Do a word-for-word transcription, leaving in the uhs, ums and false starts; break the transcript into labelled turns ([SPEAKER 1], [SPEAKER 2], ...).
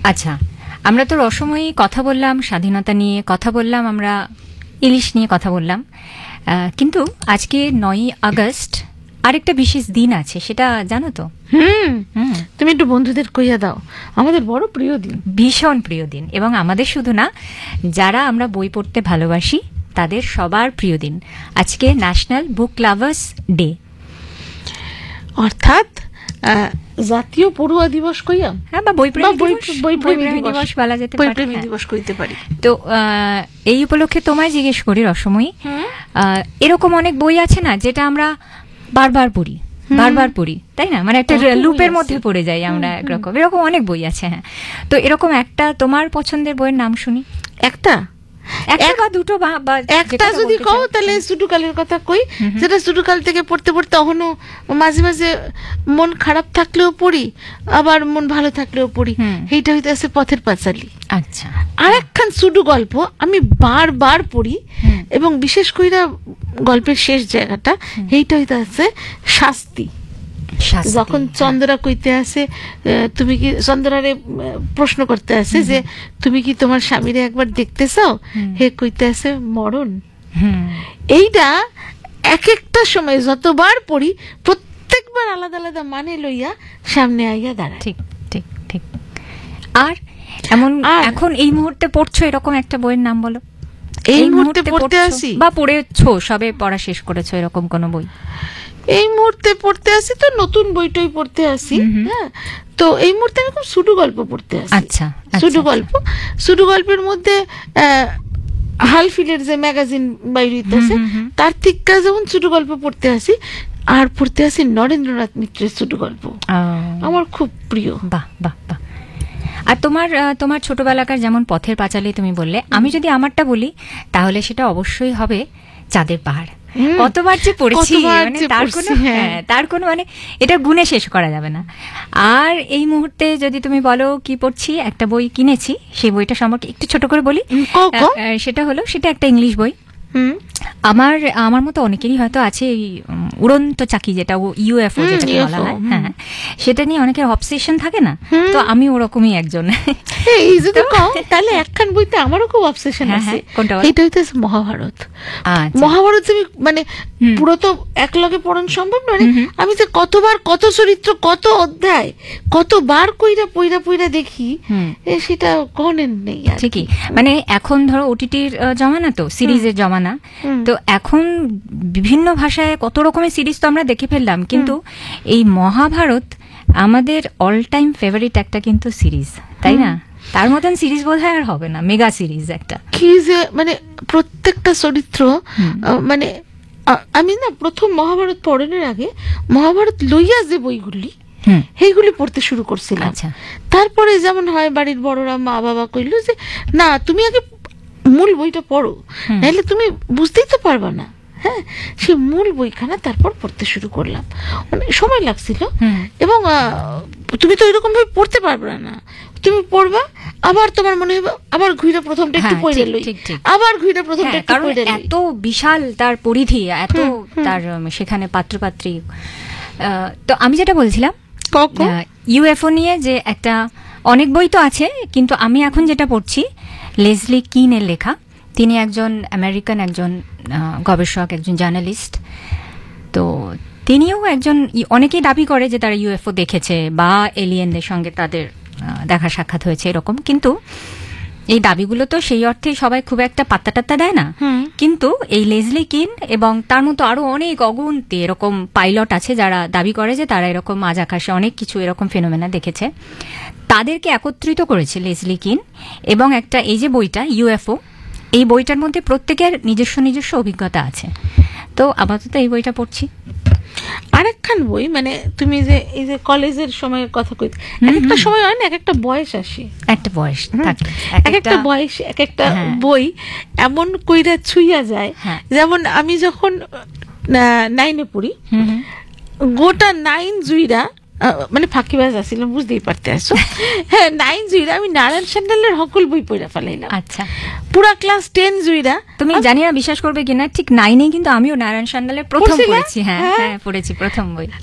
[SPEAKER 1] আচ্ছা, আমরা তো রসময়ী কথা বললাম, স্বাধীনতা নিয়ে কথা বললাম, আমরা ইলিশ নিয়ে কথা বললাম, কিন্তু আজকে নয়ই আগস্ট আরেকটা বিশেষ দিন আছে, সেটা জানো তো?
[SPEAKER 2] হুম হুম তুমি একটু বন্ধুদের কইয়া দাও, আমাদের বড় প্রিয় দিন,
[SPEAKER 1] ভীষণ প্রিয় দিন, এবং আমাদের শুধু না, যারা আমরা বই পড়তে ভালোবাসি তাদের সবার প্রিয় দিন। আজকে ন্যাশনাল বুক লাভার্স ডে,
[SPEAKER 2] অর্থাৎ জাতীয় পড়ুয়া দিবস কইয়া,
[SPEAKER 1] হ্যাঁ, বা বইপ্রেমী দিবস বলা যেতে পারে,
[SPEAKER 2] বইপ্রেমী দিবস কইতে পারি।
[SPEAKER 1] তো এই উপলক্ষে তোমায় জিজ্ঞেস করি রসময়ী, এরকম অনেক বই আছে না যেটা আমরা বারবার পড়ি, বারবার পড়ি, তাই না? মানে একটা লুপের মধ্যে পড়ে যাই আমরা একরকম, এরকম অনেক বই আছে। হ্যাঁ, তো এরকম একটা তোমার পছন্দের বইয়ের নাম শুনি।
[SPEAKER 2] একটা
[SPEAKER 1] একটা বা দুটো, বা
[SPEAKER 2] একটা যদি কও তাহলে সুটুকালের কথা কই, যেটা সুটুকাল থেকে পড়তে পড়তে এখনো মাঝে মাঝে মন খারাপ থাকলেও পড়ি, আবার মন ভালো থাকলেও পড়ি, এইটা হইতেছে পথের পাঁচালী।
[SPEAKER 1] আচ্ছা,
[SPEAKER 2] আর একখান সুডু গল্প আমি বারবার পড়ি, এবং বিশেষ কইরা গল্পের শেষ জায়গাটা এইটা হইতেছে শাস্তি। যখন চন্দ্রা কইতে আসে, তুমি কি চন্দ্রারে প্রশ্ন করতে আসে যে তুমি কি তোমার স্বামীরে একবার দেখতে চাও, হে কইতে আসে মরণ। এইটা এক একটা সময় যতবার পড়ি প্রত্যেকবার আলাদা আলাদা মানে লইয়া সামনে আইয়া দাঁড়ায়।
[SPEAKER 1] ঠিক ঠিক ঠিক। আর এমন এখন এই মুহূর্তে পড়ছো এরকম একটা বইয়ের নাম বলো।
[SPEAKER 2] এই মুহূর্তে পড়তে আসি
[SPEAKER 1] বা পড়েছো, সবে পড়া শেষ করেছো, এরকম কোনো বই?
[SPEAKER 2] এই মুহূর্তে পড়তে আসি তো নতুন বইটাই পড়তে আসি। হ্যাঁ, তো এই মুহূর্তে আমি খুব সুডু গল্প পড়তে আসি।
[SPEAKER 1] আচ্ছা,
[SPEAKER 2] সুডু গল্প, সুডু গল্পের মধ্যে হালফিলের যে ম্যাগাজিন বাইরে আছে তার থেকে যেমন সুডু গল্প পড়তে আসি, আর পড়তে আসি নরেন্দ্রনাথ মিত্রের সুডু গল্প, আমার খুব প্রিয়।
[SPEAKER 1] বাহ বাহ বাহ। আর তোমার তোমার ছোটবেলাকার যেমন পথের পাঁচালী তুমি বললে, আমি যদি আমারটা বলি তাহলে সেটা অবশ্যই হবে চাঁদের পাহাড়। কতবার যে পড়েছি, মানে তার কোনো তার কোনো মানে এটা গুণে শেষ করা যাবে না। আর এই মুহূর্তে যদি তুমি বলো কি পড়ছি, একটা বই কিনেছি, সেই বইটা সম্পর্কে একটু ছোট করে বলি। সেটা হলো, সেটা একটা ইংলিশ বই। আমার আমার মতো অনেকেরই হয়তো আছে এই উড়ন্ত চাকি, যেটা ইউএফও যেটাকে বলা হয়, হ্যাঁ, সেটা নিয়ে অনেকের অবসেশন থাকে না, তো আমি ওরকমই একজন।
[SPEAKER 2] তাহলে একখান বইতে আমারও খুব অবসেশন আছে, এটা হইতেছে মহাভারত। মহাভারত তুমি মানে পুরো তো একলগে পড়ানো সম্ভব নয়, আমি যে কতবার কত চরিত্র কত অধ্যায় কতবার কইরা পইরা পইরা দেখি, সেটা কনের নেই।
[SPEAKER 1] ঠিকই, মানে এখন ধরো ওটিটির জমানা, তো সিরিজের জমানা, তো এখন বিভিন্ন ভাষায় কত রকমের সিরিজ তো আমরা দেখে ফেললাম, কিন্তু এই মহাভারত আমাদের অল টাইম ফেভারিট একটা কিন্তু সিরিজ, তাই না? তার মতন সিরিজ বোধহয় আর হবে না, মেগা সিরিজ একটা।
[SPEAKER 2] কি যে মানে প্রত্যেকটা চরিত্র, মানে আমি না প্রথম মহাভারত পড়ানোর আগে মহাভারত লইয়া যে বইগুলি সেইগুলি পড়তে শুরু করছিলাম। তারপরে যেমন হয় বাড়ির বড়রা মা বাবা কইলো যে না তুমি আগে মূল বইটা পড়ো, নাহলে তুমি বুঝতেই তো পারবা না। হ্যাঁ, সে মূল বইখানা তারপর পড়তে শুরু করলাম, মানে সময় লাগছিল, এবং তুমি তো এরকম ভাবে পড়তে পারবে না, তুমি পড়বা আবার তোমার মনে হবে আবার ঘুরে প্রথমটা একটু পড়ে লই, আবার ঘুরে প্রথমটা একটু পড়ে লই।
[SPEAKER 1] এত বিশাল তার পরিধি, এত তার সেখানে পাত্রপাত্রী। তো আমি যেটা বলছিলাম ইউএফও নিয়ে, যে একটা অনেক বই তো আছে, কিন্তু আমি এখন যেটা পড়ছি লেসলি কিনের লেখা। তিনি একজন আমেরিকান একজন গবেষক, একজন জার্নালিস্ট। তো তিনিও একজন, অনেকেই দাবি করে যে তারা ইউএফও দেখেছে বা এলিয়েনদের সঙ্গে তাদের দেখা সাক্ষাৎ হয়েছে এরকম, কিন্তু এই দাবিগুলো তো সেই অর্থে সবাই খুব একটা পাত্তা টাত্তা দেয় না। কিন্তু এই লেসলি কিন এবং তার মতো আরো অনেক অগুন্তি এরকম পাইলট আছে যারা দাবি করে যে তারা এরকম মাঝ আকাশে অনেক কিছু এরকম ফেনোমেনা দেখেছে। তাদেরকে একত্রিত করেছে লেসলি কিন, এবং একটা এই যে বইটা ইউএফও, এই বইটার মধ্যে প্রত্যেকের নিজস্ব নিজস্ব অভিজ্ঞতা আছে। তো আপাতত এই বইটা পড়ছি।
[SPEAKER 2] আরেকখান বই, মানে তুমি যে এই যে কলেজের সময়ের কথা কই, এক একটা সময় হয় না, এক একটা বয়স আসে,
[SPEAKER 1] একটা বয়স থাকে,
[SPEAKER 2] এক একটা বয়স এক একটা বই এমন কইরা ছুঁইয়া যায়। যেমন আমি যখন নাইনে পড়ি, গোটা নাইন জুইরা মানে ফাঁকিবাজ আসছিলাম, বুঝতেই পারতে আসো। হ্যাঁ, নাইন জুইরা আমি নারায়ণ সান্যালের সকল বই পড়া ফেলাইলাম।
[SPEAKER 1] আচ্ছা,
[SPEAKER 2] পুরা ক্লাস টেন জুইরা।
[SPEAKER 1] তুমি জানি না বিশ্বাস করবে কিনা, ঠিক নাইনে কিন্তু আমিও নারায়ণ সান্যালের প্রথম পড়েছি। হ্যাঁ হ্যাঁ, পড়েছি প্রথম বই।